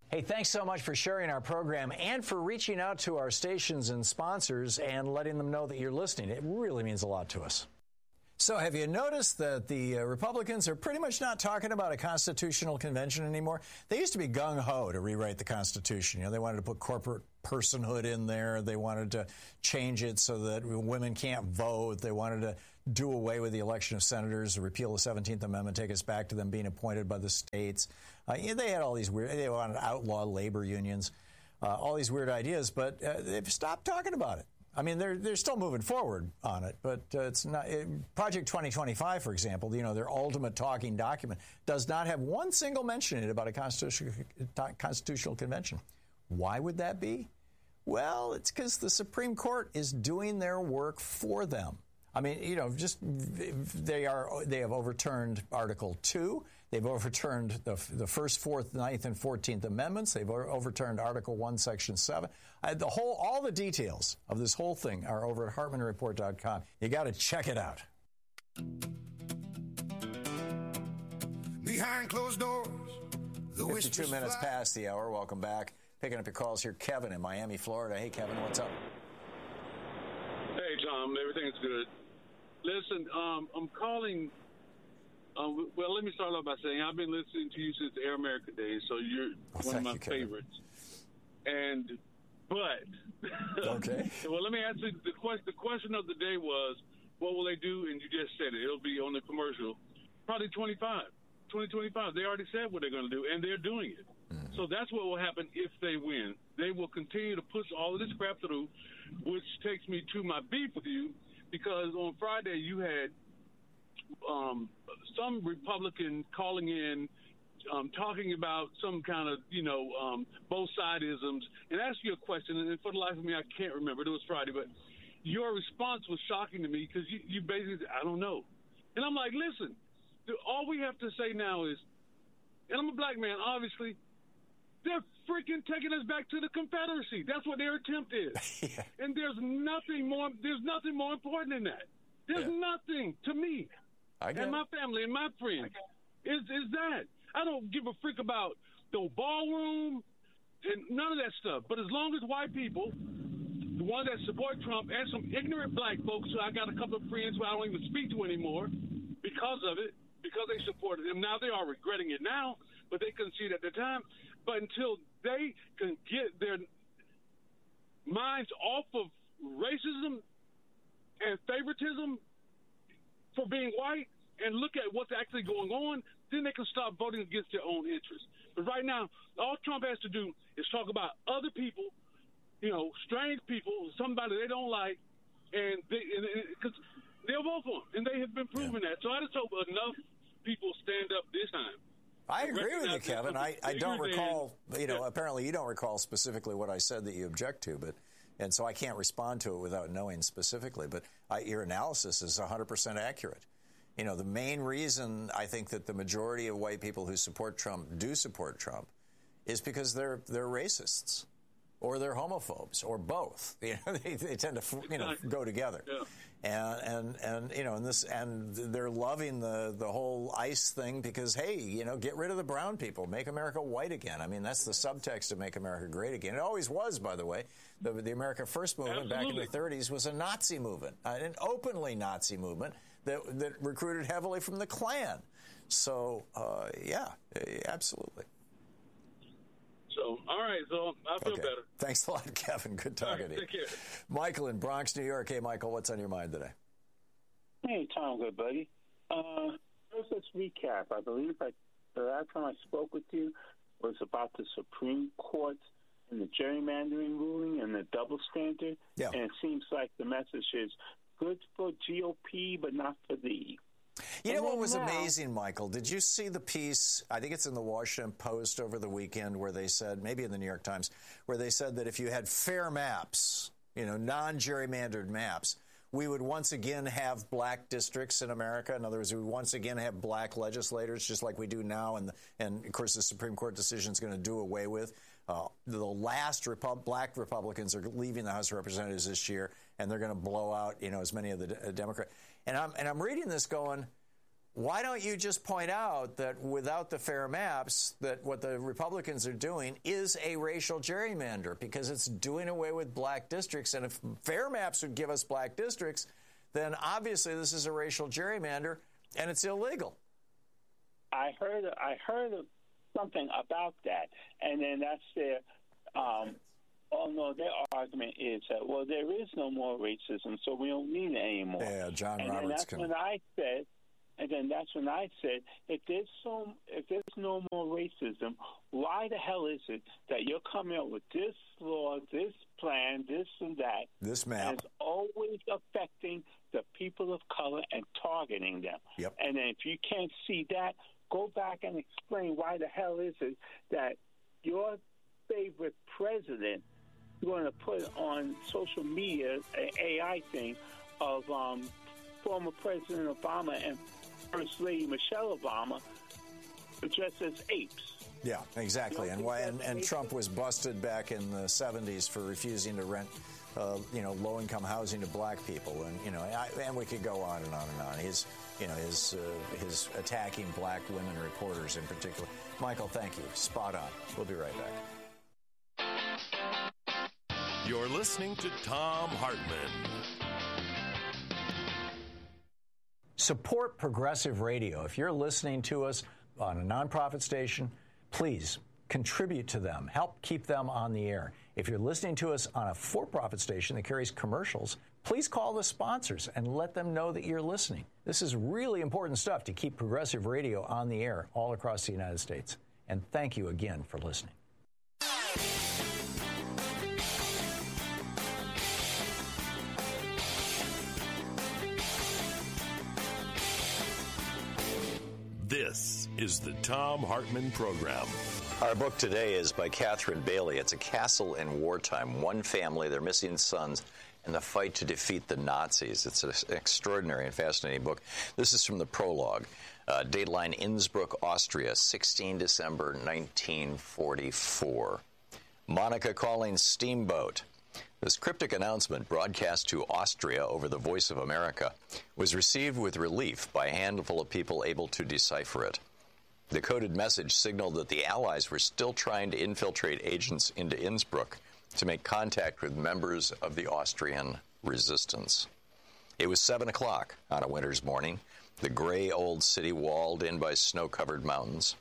Hey, thanks so much for sharing our program and for reaching out to our stations and sponsors and letting them know that you're listening. It really means a lot to us. So have you noticed that the Republicans are pretty much not talking about a constitutional convention anymore? They used to be gung-ho to rewrite the Constitution. You know, they wanted to put corporate personhood in there. They wanted to change it so that women can't vote. They wanted to do away with the election of senators, repeal the 17th Amendment, take us back to them being appointed by the states. They had all these weird, they wanted to outlaw labor unions, all these weird ideas, but they've stopped talking about it. I mean, they're still moving forward on it, but it's not. Project 2025, for example, you know, their ultimate talking document does not have one single mention in it about a constitutional convention. Why would that be? Well, it's because the Supreme Court is doing their work for them. I mean, you know, just they have overturned Article 2. They've overturned the First, Fourth, Ninth, and 14th Amendments. They've overturned Article 1, Section 7. All the details of this whole thing are over at HartmannReport.com. You got to check it out. Behind closed doors, the 52 minutes past the hour. Welcome back. Picking up your calls here, Kevin in Miami, Florida. Hey, Kevin, what's up? Hey, Tom. Everything's good. Listen, I'm calling. Well, let me start off by saying I've been listening to you since Air America days, so you're one of my favorites. But okay. Well, let me answer the question. The question of the day was, what will they do? And you just said it. It'll be on the commercial. Probably 2025. They already said what they're going to do, and they're doing it. Mm-hmm. So that's what will happen if they win. They will continue to push all of this crap through, which takes me to my beef with you, because on Friday you had some Republican calling in, talking about some kind of, both side-isms, and ask you a question, and for the life of me, I can't remember. It was Friday, but your response was shocking to me because you basically said, I don't know. And I'm like, listen, all we have to say now is, and I'm a black man, obviously, they're freaking taking us back to the Confederacy. That's what their attempt is. Yeah. And there's nothing more important than that. There's nothing to me and my family and my friends is that. I don't give a freak about the ballroom and none of that stuff. But as long as white people, the ones that support Trump, and some ignorant black folks, so I got a couple of friends who I don't even speak to anymore because of it, because they supported him. Now they are regretting it now, but they couldn't see it at the time. But until they can get their minds off of racism and favoritism for being white and look at what's actually going on, then they can start voting against their own interests. But right now, all Trump has to do is talk about other people, strange people, somebody they don't like, and because they'll vote for him, and they have been proving that. So I just hope enough people stand up this time. I agree with you, Kevin. I don't recall, apparently you don't recall specifically what I said that you object to, and so I can't respond to it without knowing specifically. But your analysis is 100% accurate. The main reason I think that the majority of white people who support Trump do support Trump is because they're racists or they're homophobes or both. They tend to go together. Yeah. And they're loving the whole ICE thing because, hey, get rid of the brown people, make America white again. I mean, that's the subtext of Make America Great Again. It always was, by the way. The America First movement back in the 30s was a Nazi movement, an openly Nazi movement that recruited heavily from the Klan. So, absolutely. So, all right, so I feel better. Thanks a lot, Kevin. Good talking to you. Take care. Michael in Bronx, New York. Hey, Michael, what's on your mind today? Hey, Tom, good buddy. First, let's recap. I believe the last time I spoke with you was about the Supreme Court and the gerrymandering ruling and the double standard. Yeah. And it seems like the message is good for GOP, but not for thee. You know what was amazing, Michael? Did you see the piece, I think it's in the Washington Post over the weekend, where they said, maybe in the New York Times, where they said that if you had fair maps, non-gerrymandered maps, we would once again have black districts in America. In other words, we would once again have black legislators, just like we do now. And of course, the Supreme Court decision is going to do away with. The last black Republicans are leaving the House of Representatives this year, and they're going to blow out, as many of the Democrats. And I'm reading this going, why don't you just point out that without the fair maps, that what the Republicans are doing is a racial gerrymander, because it's doing away with black districts. And if fair maps would give us black districts, then obviously this is a racial gerrymander and it's illegal. I heard something about that, and then that's their their argument is that, well, there is no more racism, so we don't need it anymore. Yeah, John and Roberts. Then that's when I said, if there's no more racism, why the hell is it that you're coming up with this law, this plan, this and that, this map, and it's always affecting the people of color and targeting them? Yep. And then if you can't see that, go back and explain why the hell is it that your favorite president, you want to put on social media an AI thing of former President Obama and First Lady Michelle Obama dressed as apes. Yeah, exactly. And Trump was busted back in the 70s for refusing to rent low-income housing to black people, and we could go on and on and on. His attacking black women reporters in particular. Michael, thank you. Spot on. We'll be right back. You're listening to Thom Hartmann. Support Progressive Radio. If you're listening to us on a nonprofit station, please contribute to them. Help keep them on the air. If you're listening to us on a for-profit station that carries commercials, please call the sponsors and let them know that you're listening. This is really important stuff to keep Progressive Radio on the air all across the United States. And thank you again for listening. This is the Thom Hartmann Program. Our book today is by Catherine Bailey. It's A Castle in Wartime. One family, their missing sons, and the fight to defeat the Nazis. It's an extraordinary and fascinating book. This is from the prologue. Dateline Innsbruck, Austria, 16 December 1944. Monica calling steamboat. This cryptic announcement, broadcast to Austria over the Voice of America, was received with relief by a handful of people able to decipher it. The coded message signaled that the Allies were still trying to infiltrate agents into Innsbruck to make contact with members of the Austrian resistance. It was 7 o'clock on a winter's morning, the gray old city walled in by snow-covered mountains.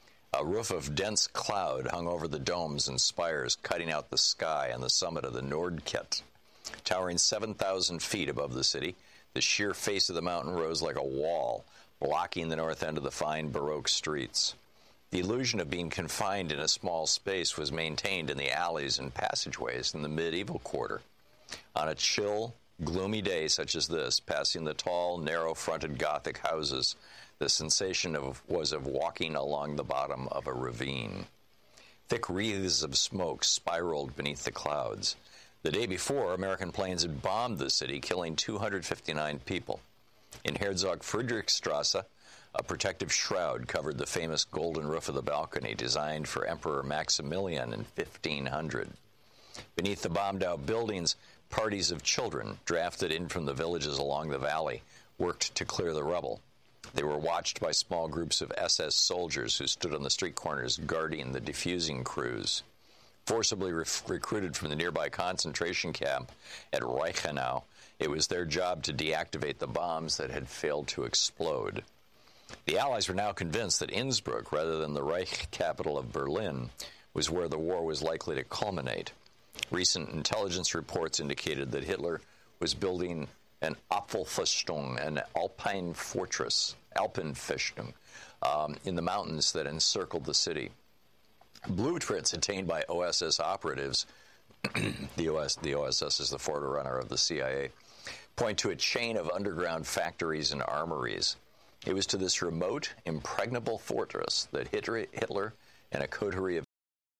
A roof of dense cloud hung over the domes and spires, cutting out the sky on the summit of the Nordkette. Towering 7,000 feet above the city, the sheer face of the mountain rose like a wall, blocking the north end of the fine Baroque streets. The illusion of being confined in a small space was maintained in the alleys and passageways in the medieval quarter. On a chill, gloomy day such as this, passing the tall, narrow-fronted Gothic houses, the sensation was of walking along the bottom of a ravine. Thick wreaths of smoke spiraled beneath the clouds. The day before, American planes had bombed the city, killing 259 people. In Herzog Friedrichstrasse, a protective shroud covered the famous golden roof of the balcony designed for Emperor Maximilian in 1500. Beneath the bombed-out buildings, parties of children, drafted in from the villages along the valley, worked to clear the rubble. They were watched by small groups of SS soldiers who stood on the street corners guarding the defusing crews. Forcibly recruited from the nearby concentration camp at Reichenau, it was their job to deactivate the bombs that had failed to explode. The Allies were now convinced that Innsbruck, rather than the Reich capital of Berlin, was where the war was likely to culminate. Recent intelligence reports indicated that Hitler was building an Apfelfestung, an Alpine fortress, Alpenfestung, in the mountains that encircled the city. Blueprints obtained by OSS operatives, the OSS is the forerunner of the CIA, point to a chain of underground factories and armories. It was to this remote, impregnable fortress that Hitler and a coterie of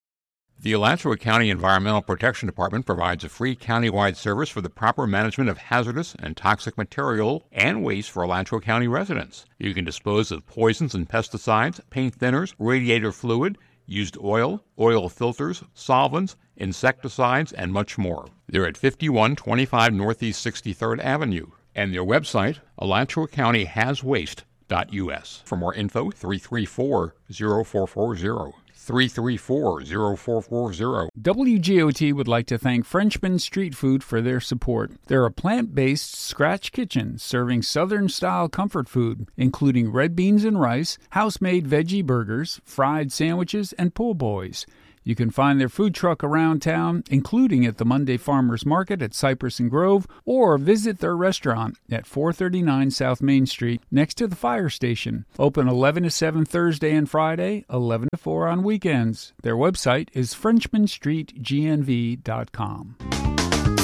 The Alachua County Environmental Protection Department provides a free countywide service for the proper management of hazardous and toxic material and waste for Alachua County residents. You can dispose of poisons and pesticides, paint thinners, radiator fluid, used oil, oil filters, solvents, insecticides, and much more. They're at 5125 Northeast 63rd Avenue, and their website, AlachuaCountyHasWaste.com. frenchmansstreet.us. For more info, 334-0440. 334-0440. WGOT would like to thank Frenchman Street Food for their support. They're a plant-based scratch kitchen serving Southern-style comfort food, including red beans and rice, house-made veggie burgers, fried sandwiches, and po' boys. You can find their food truck around town, including at the Monday Farmers Market at Cypress and Grove, or visit their restaurant at 439 South Main Street next to the fire station. Open 11 to 7 Thursday and Friday, 11 to 4 on weekends. Their website is FrenchmanStreetGNV.com.